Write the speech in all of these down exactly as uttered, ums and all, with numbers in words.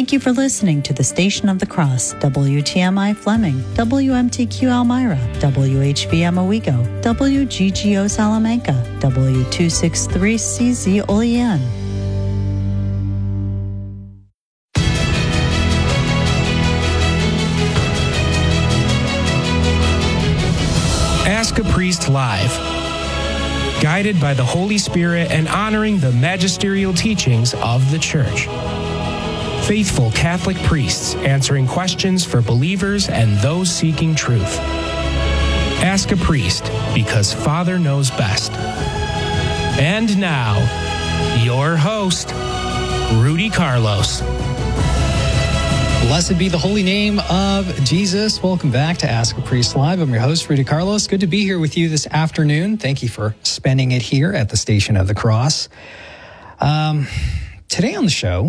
Thank you for listening to the Station of the Cross, W T M I Fleming, W M T Q Elmira, W H B M Owego, W G G O Salamanca, W two sixty-three C Z Olean. Ask a Priest Live. Guided by the Holy Spirit and honoring the magisterial teachings of the Church. Faithful Catholic priests answering questions for believers and those seeking truth. Ask a Priest, because Father knows best. And now, your host, Rudy Carlos. Blessed be the holy name of Jesus. Welcome back to Ask a Priest Live. I'm your host, Rudy Carlos. Good to be here with you this afternoon. Thank you for spending it here at the Station of the Cross. Um, today on the show,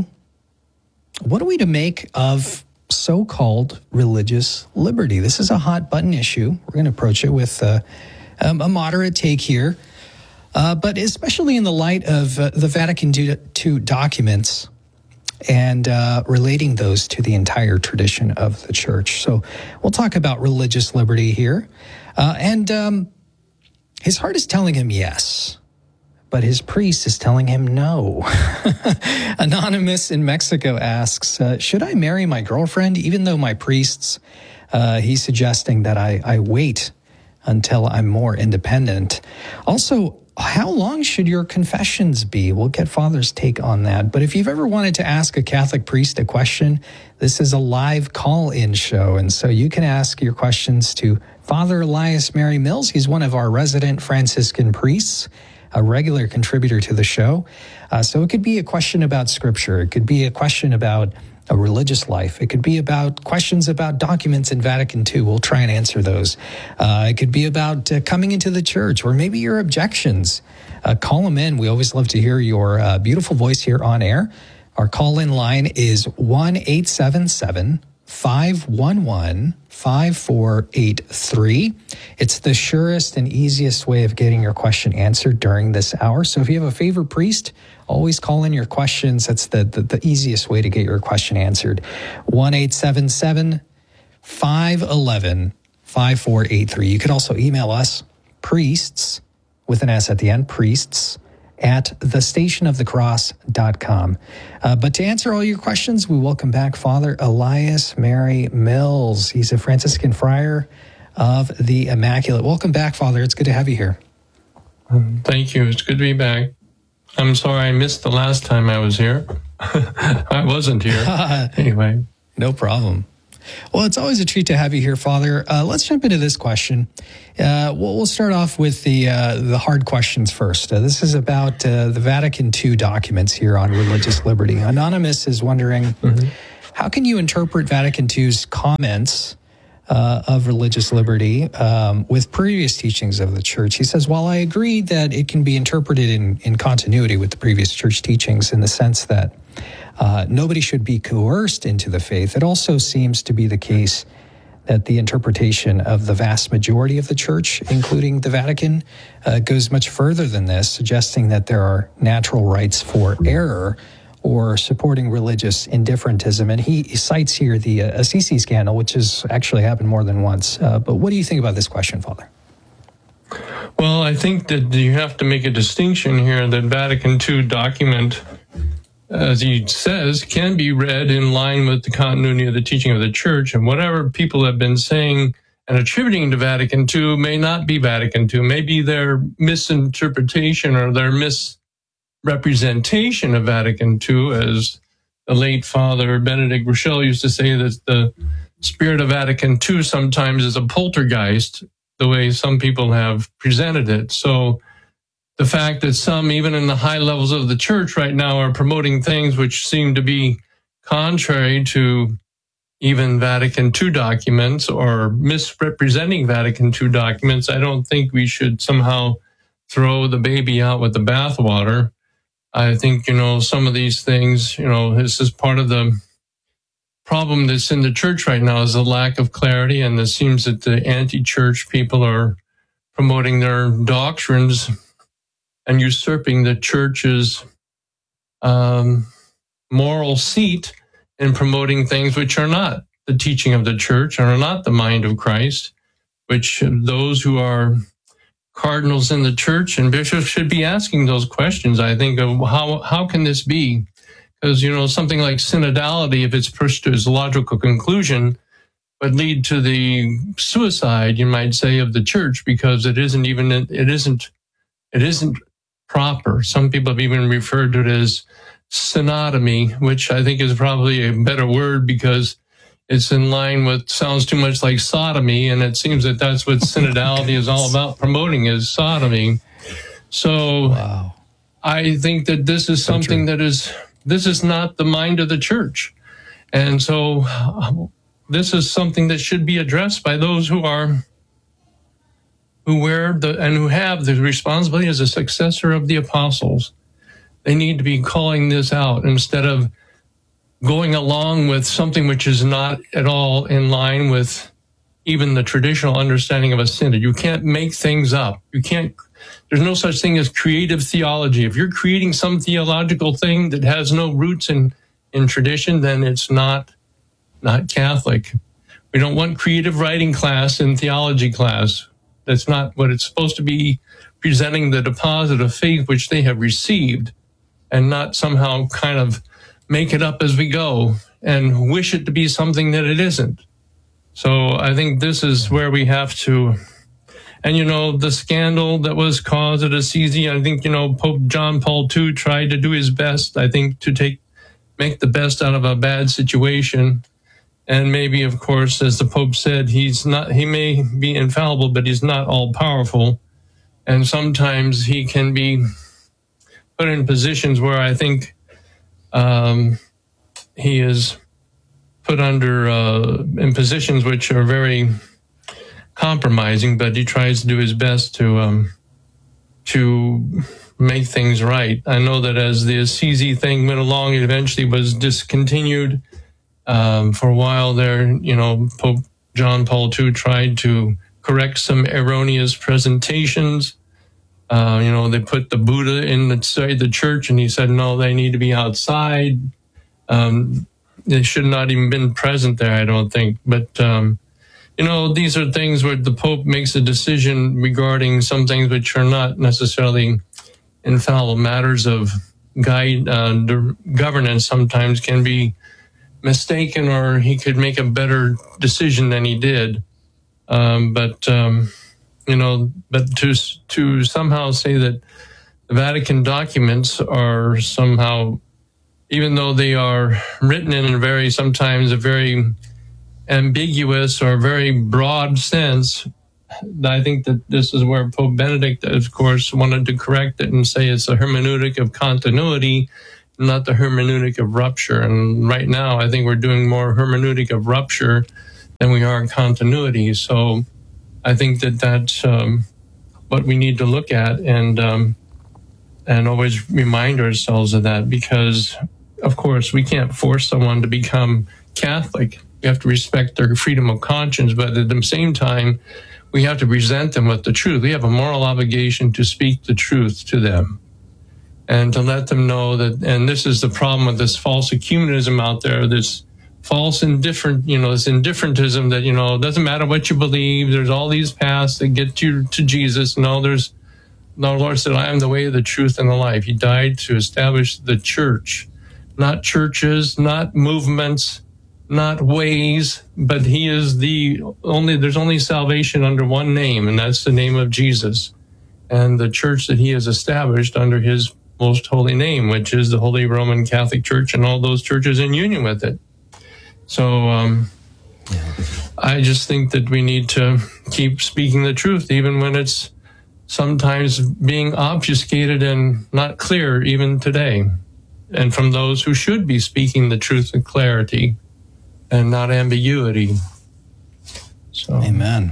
what are we to make of so-called religious liberty? This is a hot button issue. We're going to approach it with uh, um, a moderate take here, uh, but especially in the light of uh, the Vatican two documents and uh, relating those to the entire tradition of the Church. So we'll talk about religious liberty here. Uh, and um, his heart is telling him yes, but his priest is telling him no. Anonymous in Mexico asks, uh, should I marry my girlfriend even though my priests, uh, he's suggesting that I, I wait until I'm more independent. Also, how long should your confessions be? We'll get Father's take on that. But if you've ever wanted to ask a Catholic priest a question, this is a live call-in show. And so you can ask your questions to Father Elias Mary Mills. He's one of our resident Franciscan priests, a regular contributor to the show. Uh, so it could be a question about Scripture. It could be a question about a religious life. It could be about questions about documents in Vatican two. We'll try and answer those. Uh, it could be about uh, coming into the Church, or maybe your objections. Uh, call them in. We always love to hear your uh, beautiful voice here on air. Our call-in line is one eight seven seven, five one one, five four eight three. It's the surest and easiest way of getting your question answered during this hour. So if you have a favorite priest, always call in your questions. That's the, the, the easiest way to get your question answered. one eight seven seven, five one one, five four eight three. You can also email us, priests, with an S at the end, priests, at the station of the cross dot com. Uh, but to answer all your questions, we welcome back Father Elias Mary Mills. He's a Franciscan friar of the Immaculate. Welcome back, Father. It's good to have you here. Thank you. It's good to be back. I'm sorry I missed the last time I was here. I wasn't here. Anyway. No problem. Well, it's always a treat to have you here, Father. Uh, let's jump into this question. Uh, we'll, we'll start off with the uh, the hard questions first. Uh, this is about uh, the Vatican two documents here on religious liberty. Anonymous is wondering, mm-hmm. how can you interpret Vatican two's comments uh, of religious liberty um, with previous teachings of the Church? He says, while I agree that it can be interpreted in, in continuity with the previous Church teachings in the sense that Uh, nobody should be coerced into the faith, it also seems to be the case that the interpretation of the vast majority of the Church, including the Vatican, uh, goes much further than this, suggesting that there are natural rights for error or supporting religious indifferentism. And he, he cites here the uh, Assisi scandal, which has actually happened more than once. Uh, but what do you think about this question, Father? Well, I think that you have to make a distinction here that Vatican two document, as he says, can be read in line with the continuity of the teaching of the Church. And whatever people have been saying and attributing to Vatican two may not be Vatican two. Maybe their misinterpretation or their misrepresentation of Vatican two, as the late Father Benedict Rochelle used to say, that the spirit of Vatican two sometimes is a poltergeist, the way some people have presented it. So the fact that some, even in the high levels of the Church right now, are promoting things which seem to be contrary to even Vatican two documents or misrepresenting Vatican two documents, I don't think we should somehow throw the baby out with the bathwater. I think, you know, some of these things, you know, this is part of the problem that's in the Church right now, is the lack of clarity, and it seems that the anti-Church people are promoting their doctrines and usurping the Church's um, moral seat in promoting things which are not the teaching of the church, are not the mind of Christ, which those who are cardinals in the church and bishops should be asking those questions, I think, of how, how can this be? Because, you know, something like synodality, if it's pushed to its logical conclusion, would lead to the suicide, you might say, of the church, because it isn't even, it isn't, it isn't proper. Some people have even referred to it as synodomy, which I think is probably a better word because it's in line with, sounds too much like sodomy, and it seems that that's what synodality is all about, promoting is sodomy. So wow. I think that this is something that is, this is not the mind of the church. And so this is something that should be addressed by those who are, who wear the, and who have the responsibility as a successor of the apostles. They need to be calling this out instead of going along with something which is not at all in line with even the traditional understanding of a synod. You can't make things up. You can't, there's no such thing as creative theology. If you're creating some theological thing that has no roots in, in tradition, then it's not, not Catholic. We don't want creative writing class in theology class. That's not what it's supposed to be, presenting the deposit of faith which they have received, and not somehow kind of make it up as we go and wish it to be something that it isn't. So I think this is where we have to, and you know, the scandal that was caused at Assisi, I think, you know, Pope John Paul the Second tried to do his best, I think, to take, make the best out of a bad situation. And maybe, of course, as the Pope said, he's not, he may be infallible, but he's not all powerful. And sometimes he can be put in positions where I think um, he is put under, uh, in positions which are very compromising, but he tries to do his best to, um, to make things right. I know that as the Assisi thing went along, it eventually was discontinued. Um, for a while there, you know, Pope John Paul the Second tried to correct some erroneous presentations. Uh, you know, they put the Buddha inside the church, and he said, no, they need to be outside. Um, they should not even been present there, I don't think. But, um, you know, these are things where the Pope makes a decision regarding some things which are not necessarily infallible. Matters of guide, uh, governance sometimes can be mistaken, or he could make a better decision than he did. Um, but, um, you know, but to, to somehow say that the Vatican documents are somehow, even though they are written in a very, sometimes a very ambiguous or very broad sense, I think that this is where Pope Benedict, of course, wanted to correct it and say it's a hermeneutic of continuity, not the hermeneutic of rupture. And right now, I think we're doing more hermeneutic of rupture than we are continuity. So I think that that's um, what we need to look at, and um, and always remind ourselves of that, because, of course, we can't force someone to become Catholic. We have to respect their freedom of conscience, but at the same time, we have to present them with the truth. We have a moral obligation to speak the truth to them, and to let them know that, and this is the problem with this false ecumenism out there, this false indifferent, you know, this indifferentism that, you know, it doesn't matter what you believe, there's all these paths that get you to Jesus. No, there's, no, the Lord said, I am the way, the truth, and the life. He died to establish the church, not churches, not movements, not ways, but he is the only, there's only salvation under one name, and that's the name of Jesus, and the church that he has established under his most holy name, which is the Holy Roman Catholic Church, and all those churches in union with it. So um, yeah. I just think that we need to keep speaking the truth, even when it's sometimes being obfuscated and not clear, even today, and from those who should be speaking the truth with clarity and not ambiguity. So. Amen.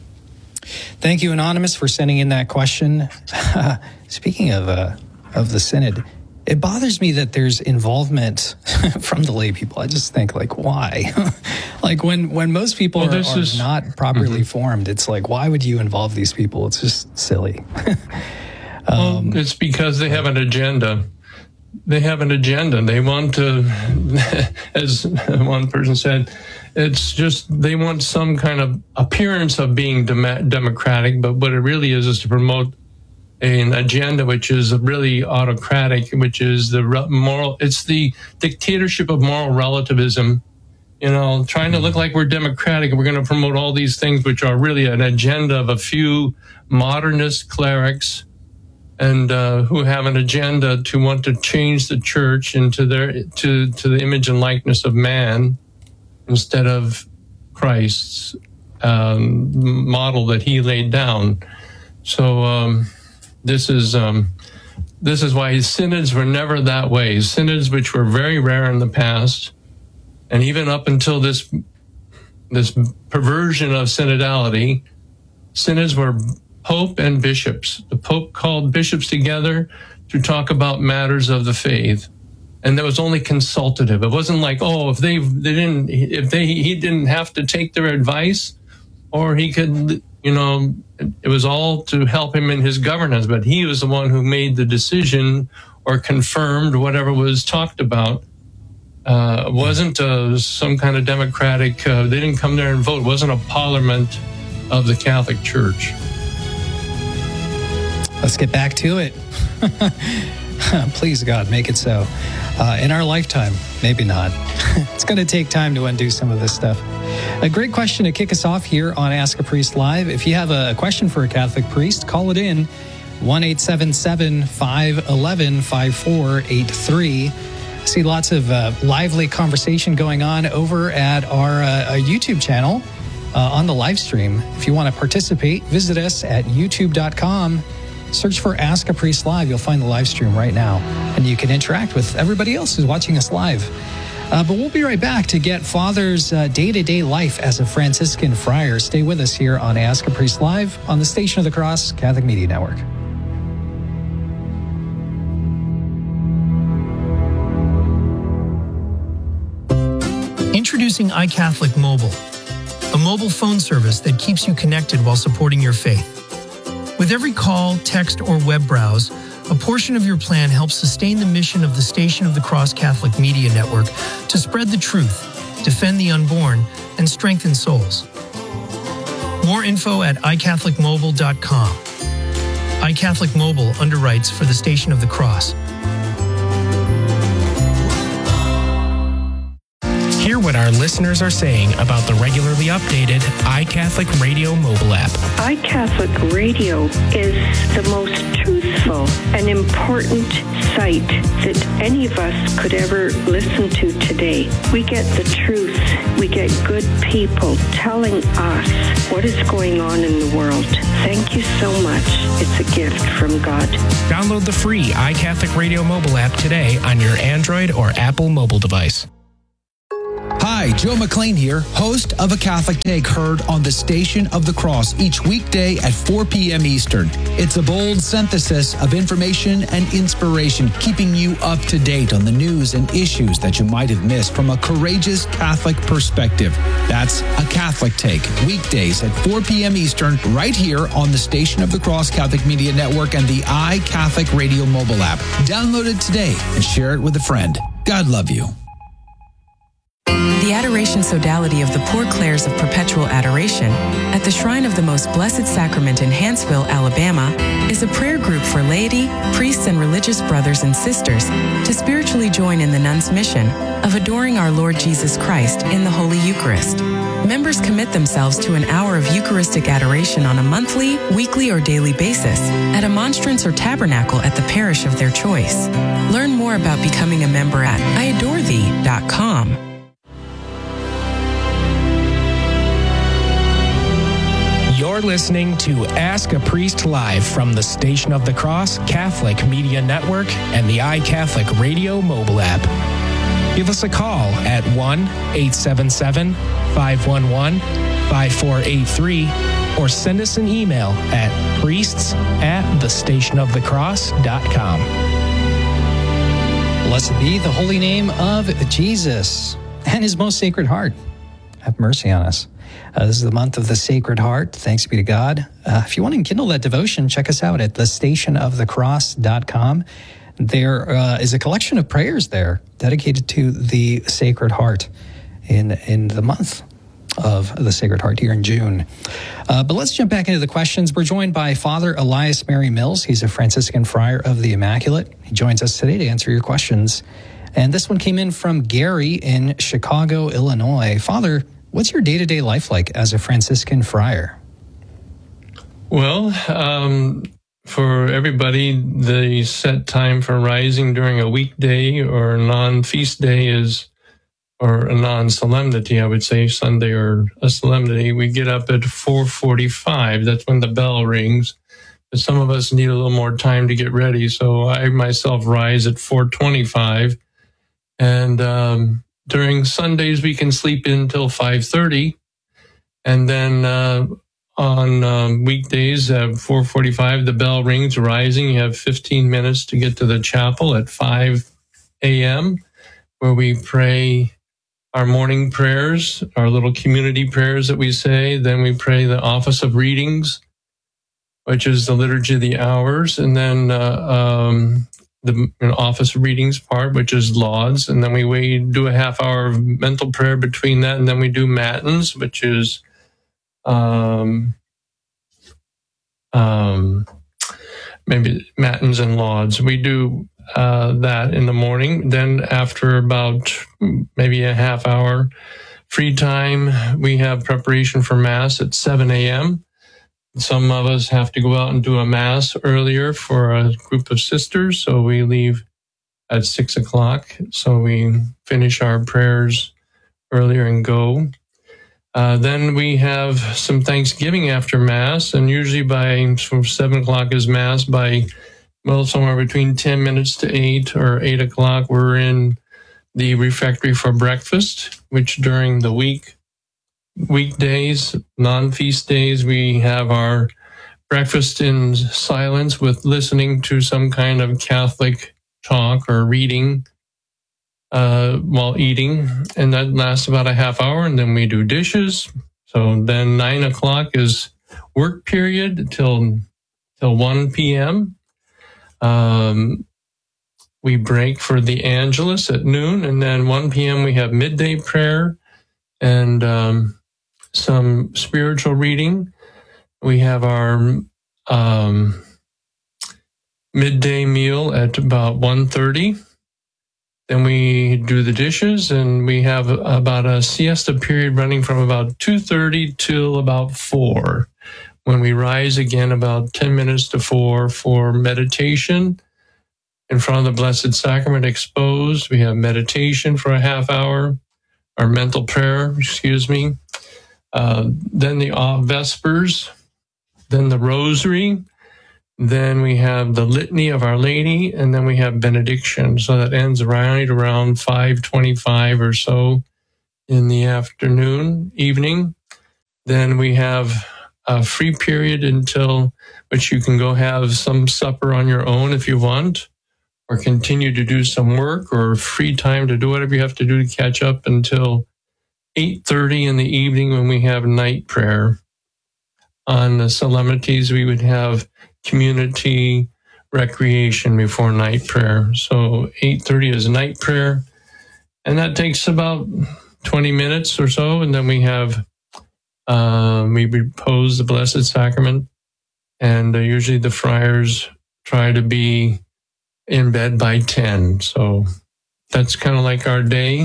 Thank you, Anonymous, for sending in that question. Speaking of uh, of the Synod, it bothers me that there's involvement from the lay people. I just think, like, why? Like, when, when most people well, are, are is, not properly mm-hmm. formed, it's like, why would you involve these people? It's just silly. um, well, it's because they have an agenda. they have an agenda. They want to, as one person said, it's just they want some kind of appearance of being dem- democratic, but what it really is is to promote an agenda which is really autocratic, which is the moral, it's the dictatorship of moral relativism, you know, trying to look like we're democratic and we're going to promote all these things which are really an agenda of a few modernist clerics and uh, who have an agenda to want to change the church into their to to the image and likeness of man instead of Christ's um, model that he laid down. So um, this is um, this is why his synods were never that way. Synods which were very rare in the past, and even up until this this perversion of synodality, synods were Pope and bishops. The Pope called bishops together to talk about matters of the faith, and that was only consultative. It wasn't like, oh, if they they didn't, if they he didn't have to take their advice, or he could, you know, it was all to help him in his governance. But he was the one who made the decision or confirmed whatever was talked about. Uh, it wasn't uh, some kind of democratic. Uh, they didn't come there and vote. It wasn't a parliament of the Catholic Church. Let's get back to it. Please, God, make it so. Uh, in our lifetime, maybe not. It's going to take time to undo some of this stuff. A great question to kick us off here on Ask a Priest Live. If you have a question for a Catholic priest, call it in. one eight seven seven, five one one, five four eight three. See lots of uh, lively conversation going on over at our, uh, our YouTube channel uh, on the live stream. If you want to participate, visit us at youtube dot com. Search for Ask a Priest Live. You'll find the live stream right now, and you can interact with everybody else who's watching us live. Uh, but we'll be right back to get Father's uh, day-to-day life as a Franciscan friar. Stay with us here on Ask a Priest Live on the Station of the Cross Catholic Media Network. Introducing iCatholic Mobile, a mobile phone service that keeps you connected while supporting your faith. With every call, text, or web browse, a portion of your plan helps sustain the mission of the Station of the Cross Catholic Media Network to spread the truth, defend the unborn, and strengthen souls. More info at i catholic mobile dot com. iCatholic Mobile underwrites for the Station of the Cross. Hear what our listeners are saying about the regularly updated iCatholic Radio mobile app. iCatholic Radio is the most truthful and important site that any of us could ever listen to today. We get the truth. We get good people telling us what is going on in the world. Thank you so much. It's a gift from God. Download the free iCatholic Radio mobile app today on your Android or Apple mobile device. Hi, Joe McLean here, host of A Catholic Take, heard on the Station of the Cross each weekday at four p.m. Eastern. It's a bold synthesis of information and inspiration, keeping you up to date on the news and issues that you might have missed from a courageous Catholic perspective. That's A Catholic Take, weekdays at four p.m. Eastern, right here on the Station of the Cross Catholic Media Network and the iCatholic Radio mobile app. Download it today and share it with a friend. God love you. The Adoration Sodality of the Poor Clares of Perpetual Adoration at the Shrine of the Most Blessed Sacrament in Hanceville, Alabama, is a prayer group for laity, priests, and religious brothers and sisters to spiritually join in the nuns' mission of adoring our Lord Jesus Christ in the Holy Eucharist. Members commit themselves to an hour of Eucharistic adoration on a monthly, weekly, or daily basis at a monstrance or tabernacle at the parish of their choice. Learn more about becoming a member at i adore thee dot com. You're listening to Ask a Priest Live from the Station of the Cross Catholic Media Network and the iCatholic Radio mobile app. Give us a call at one eight seven seven, five one one, five four eight three or send us an email at priests at the station of the cross dot com. Blessed be the holy name of Jesus and his most sacred heart. Have mercy on us. Uh, this is the month of the Sacred Heart. Thanks be to God. Uh, if you want to enkindle that devotion, check us out at the station of the cross dot com. there uh, is a collection of prayers there dedicated to the Sacred Heart in in the month of the Sacred Heart here in June. Uh, but let's jump back into the questions. We're joined by Father Elias Mary Mills. He's a Franciscan Friar of the Immaculate. He joins us today to answer your questions. And this one came in from Gary in Chicago, Illinois. Father, what's your day-to-day life like as a Franciscan Friar? Well, um, for everybody, the set time for rising during a weekday or a non-feast day is, or a non-solemnity, I would say, Sunday or a solemnity, we get up at four forty-five. That's when the bell rings. But some of us need a little more time to get ready, so I myself rise at four twenty-five. And um, during Sundays, we can sleep in till five thirty. And then uh, on um, weekdays at four forty-five, the bell rings, rising. You have fifteen minutes to get to the chapel at five a.m., where we pray our morning prayers, our little community prayers that we say. Then we pray the Office of Readings, which is the Liturgy of the Hours. And then uh, um, the you know, Office of Readings part, which is Lauds. And then we, we do a half hour of mental prayer between that. And then we do Matins, which is um, um, maybe Matins and Lauds. We do uh, that in the morning. Then after about maybe a half hour free time, we have preparation for Mass at seven a.m. Some of us have to go out and do a Mass earlier for a group of sisters, so we leave at six o'clock. So we finish our prayers earlier and go. Uh, then we have some Thanksgiving after Mass, and usually by from seven o'clock is Mass. By, well, somewhere between ten minutes to eight or eight o'clock, we're in the refectory for breakfast, which during the week, weekdays, non-feast days, we have our breakfast in silence with listening to some kind of Catholic talk or reading uh, while eating. And that lasts about a half hour, and then we do dishes. So then nine o'clock is work period till, till one p.m. Um, we break for the Angelus at noon, and then one p.m. we have midday prayer and um, some spiritual reading. We have our um, midday meal at about one thirty. Then we do the dishes, and we have about a siesta period running from about two thirty till about four, when we rise again about ten minutes to four for meditation in front of the Blessed Sacrament exposed. We have meditation for a half hour, our mental prayer, excuse me. Uh, then the uh, Vespers, then the Rosary, then we have the Litany of Our Lady, and then we have Benediction. So that ends right around five twenty-five or so in the afternoon, evening. Then we have a free period until which you can go have some supper on your own if you want, or continue to do some work, or free time to do whatever you have to do to catch up until eight thirty in the evening, when we have night prayer. On the solemnities, we would have community recreation before night prayer. So eight thirty is night prayer, and that takes about twenty minutes or so, and then we have uh, we repose the Blessed Sacrament, and uh, usually the friars try to be in bed by ten. So that's kind of like our day.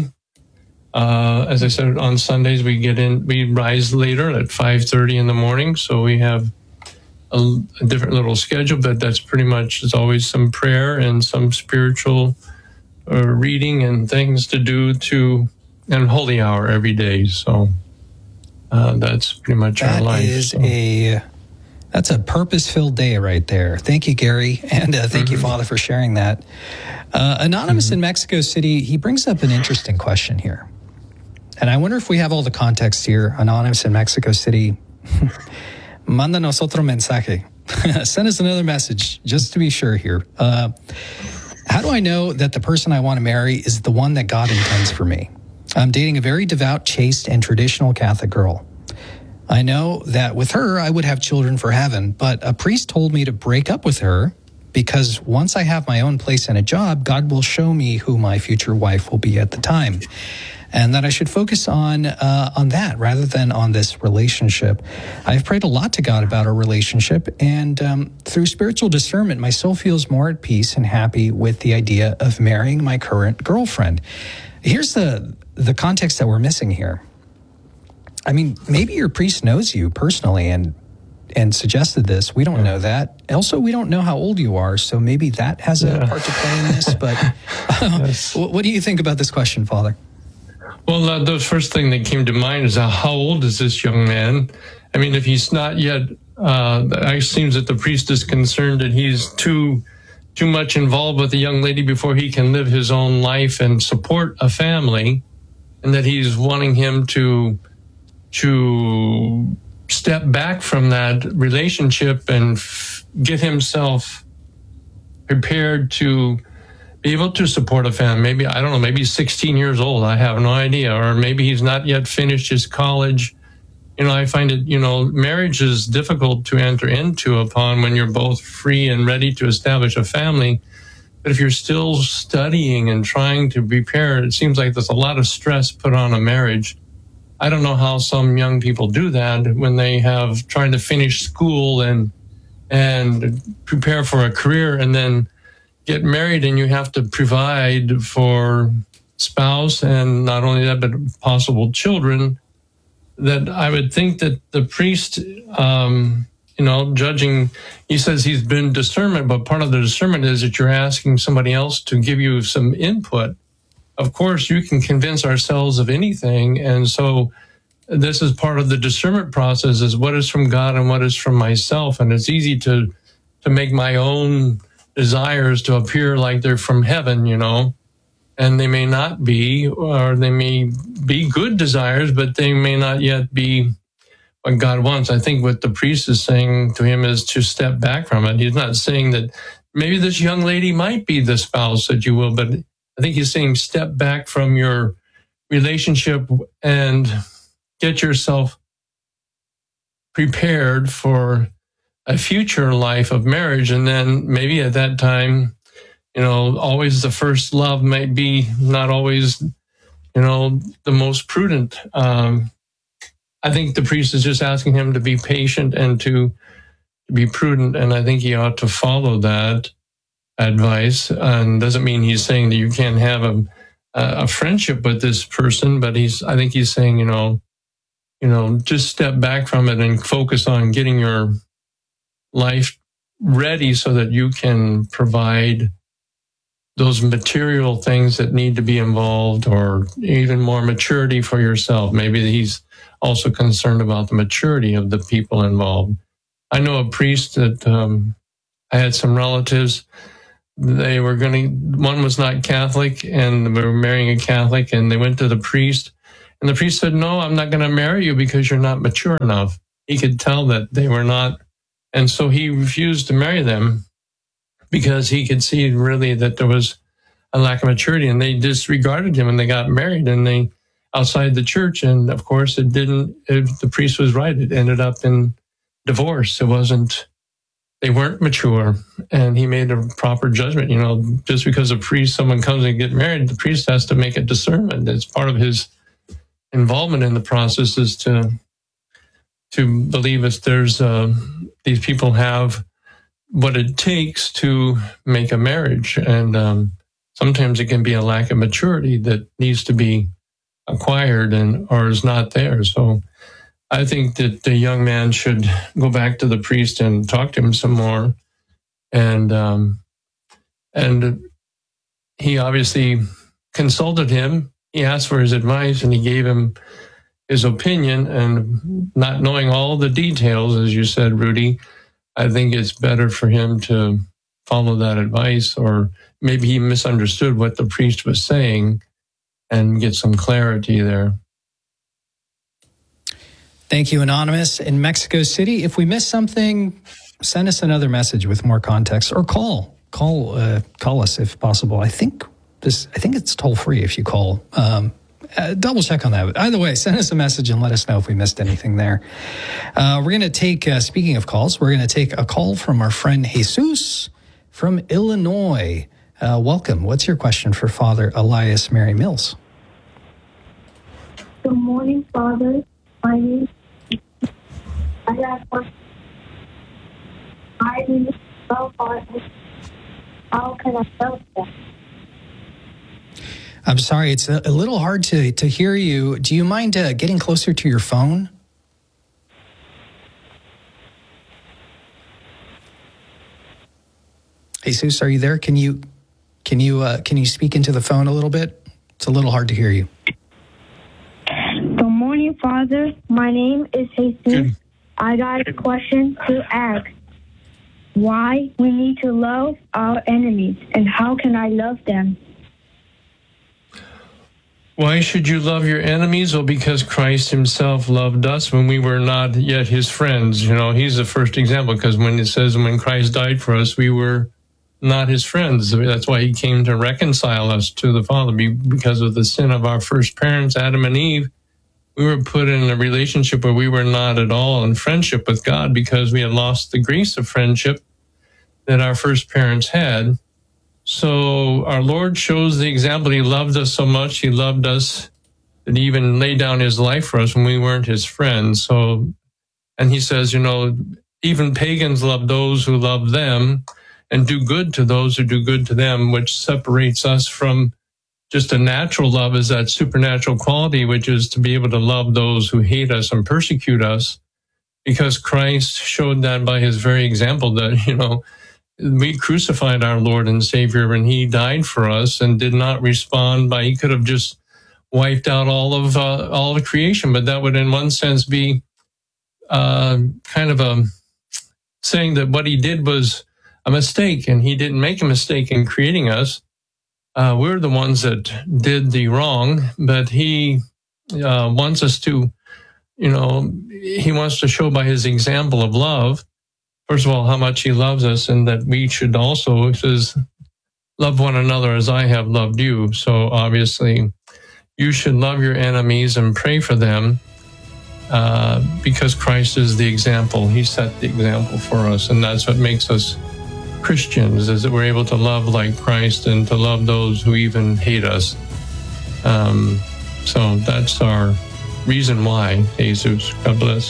Uh, as I said, on Sundays, we get in, we rise later at five thirty in the morning. So we have a, a different little schedule, but that's pretty much, there's always some prayer and some spiritual uh, reading and things to do to, and holy hour every day. So uh, that's pretty much that our life. That is so. a, that's a purpose-filled day right there. Thank you, Gary. And uh, thank mm-hmm. you, Father, for sharing that. Uh, Anonymous mm-hmm. in Mexico City, he brings up an interesting question here. And I wonder if we have all the context here. Anonymous in Mexico City, mándanos otro mensaje. Send us another message, just to be sure here. Uh, how do I know that the person I want to marry is the one that God intends for me? I'm dating a very devout, chaste, and traditional Catholic girl. I know that with her, I would have children for heaven, but a priest told me to break up with her because once I have my own place and a job, God will show me who my future wife will be at the time. And that I should focus on uh, on that rather than on this relationship. I've prayed a lot to God about our relationship, and um, through spiritual discernment, my soul feels more at peace and happy with the idea of marrying my current girlfriend. Here's the the context that we're missing here. I mean, maybe your priest knows you personally and and suggested this. We don't know that. Also, we don't know how old you are, so maybe that has a Yeah. part to play in this. But uh, Yes. what do you think about this question, Father? Well, uh, the first thing that came to mind is uh, how old is this young man? I mean, if he's not yet, uh, it seems that the priest is concerned that he's too too much involved with the young lady before he can live his own life and support a family, and that he's wanting him to to step back from that relationship and f- get himself prepared to be able to support a family. Maybe, I don't know, maybe he's sixteen years old. I have no idea. Or maybe he's not yet finished his college. You know, I find it, you know, marriage is difficult to enter into upon when you're both free and ready to establish a family. But if you're still studying and trying to prepare, it seems like there's a lot of stress put on a marriage. I don't know how some young people do that when they have trying to finish school and and prepare for a career and then get married, and you have to provide for spouse and not only that, but possible children. That I would think that the priest, um, you know, judging, he says he's been discernment, but part of the discernment is that you're asking somebody else to give you some input. Of course, you can convince ourselves of anything. And so this is part of the discernment process, is what is from God and what is from myself. And it's easy to, to make my own desires to appear like they're from heaven, you know, and they may not be, or they may be good desires, but they may not yet be what God wants. I think what the priest is saying to him is to step back from it. He's not saying that maybe this young lady might be the spouse that you will, but I think he's saying step back from your relationship and get yourself prepared for a future life of marriage. And then maybe at that time, you know, always the first love might be not always, you know, the most prudent. Um, I think the priest is just asking him to be patient and to be prudent. And I think he ought to follow that advice. And doesn't mean he's saying that you can't have a, a friendship with this person, but he's, I think he's saying, you know, you know, just step back from it and focus on getting your life ready so that you can provide those material things that need to be involved, or even more maturity for yourself. Maybe he's also concerned about the maturity of the people involved. I know a priest that um, I had some relatives. They were going to, one was not Catholic and they were marrying a Catholic, and they went to the priest, and the priest said, no, I'm not going to marry you because you're not mature enough. He could tell that they were not. And so he refused to marry them because he could see really that there was a lack of maturity, and they disregarded him and they got married, and they outside the church. And of course it didn't, it, the priest was right. It ended up in divorce. It wasn't, they weren't mature, and he made a proper judgment. You know, just because a priest, someone comes and get married, the priest has to make a discernment. It's part of his involvement in the process is to, to believe if there's, uh, these people have what it takes to make a marriage. And um, sometimes it can be a lack of maturity that needs to be acquired and or is not there. So I think that the young man should go back to the priest and talk to him some more. And um, and he obviously consulted him. He asked for his advice, and he gave him his opinion. And not knowing all the details, as you said, Rudy, I think it's better for him to follow that advice, or maybe he misunderstood what the priest was saying, and get some clarity there. Thank you, Anonymous in Mexico City. If we missed something, send us another message with more context, or call call uh, call us if possible. I think this. I think it's toll free if you call. Um, uh, double check on that. But either way, send us a message and let us know if we missed anything there. Uh, we're going to take. Uh, speaking of calls, we're going to take a call from our friend Jesus from Illinois. Uh, welcome. What's your question for Father Elias Mary Mills? Good morning, Father. My name is... I got a question. I need to love God. How can I love them? I'm sorry, it's a, a little hard to, to hear you. Do you mind uh, getting closer to your phone? Jesus, are you there? Can you can you uh, can you speak into the phone a little bit? It's a little hard to hear you. Good morning, Father. My name is Jesus. Good. I got a question to ask. Why we need to love our enemies, and how can I love them? Why should you love your enemies? Well, because Christ himself loved us when we were not yet his friends. You know, he's the first example, because when it says when Christ died for us, we were not his friends. That's why he came to reconcile us to the Father. Because of the sin of our first parents, Adam and Eve, we were put in a relationship where we were not at all in friendship with God, because we had lost the grace of friendship that our first parents had. So our Lord shows the example. He loved us so much. He loved us that he even laid down his life for us when we weren't his friends. So, and he says, you know, even pagans love those who love them, and do good to those who do good to them, which separates us from just a natural love, is that supernatural quality, which is to be able to love those who hate us and persecute us, because Christ showed that by his very example, that, you know, we crucified our Lord and Savior, and he died for us and did not respond by, he could have just wiped out all of uh, all of creation, but that would in one sense be uh, kind of a saying that what he did was a mistake, and he didn't make a mistake in creating us. Uh, we're the ones that did the wrong, but he uh, wants us to, you know, he wants to show by his example of love, first of all, how much he loves us, and that we should also, it says, love one another as I have loved you. So obviously, you should love your enemies and pray for them, uh, because Christ is the example. He set the example for us, and that's what makes us Christians, is that we're able to love like Christ and to love those who even hate us. Um, so that's our reason why, Jesus. God bless.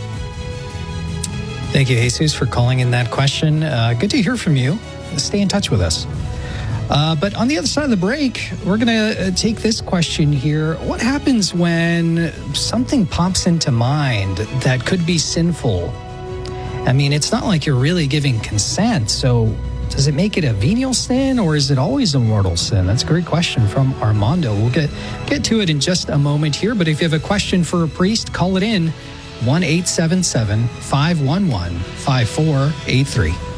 Thank you, Jesus, for calling in that question. Uh, good to hear from you. Stay in touch with us. Uh, but on the other side of the break, we're going to take this question here. What happens when something pops into mind that could be sinful? I mean, it's not like you're really giving consent. So does it make it a venial sin, or is it always a mortal sin? That's a great question from Armando. We'll get, get to it in just a moment here. But if you have a question for a priest, call it in. one eight seven seven, five one one, five four eight three.